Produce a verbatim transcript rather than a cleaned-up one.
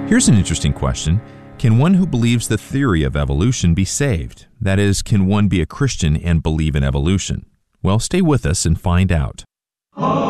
Here's an interesting question. Can one who believes the theory of evolution be saved? That is, can one be a Christian and believe in evolution? Well, stay with us and find out.